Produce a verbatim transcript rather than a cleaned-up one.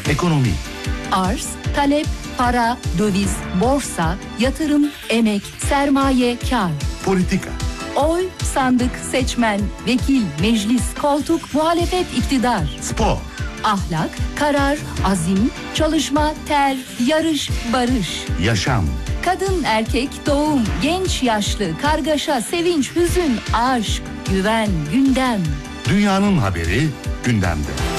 Ekonomi. Arz, talep, para, döviz, borsa, yatırım, emek, sermaye, kar. Politika. Oy, sandık, seçmen, vekil, meclis, koltuk, muhalefet, iktidar. Spor. Ahlak, karar, azim, çalışma, ter, yarış, barış. Yaşam. Kadın, erkek, doğum, genç, yaşlı, kargaşa, sevinç, hüzün, aşk, güven, gündem. Dünyanın haberi gündemde.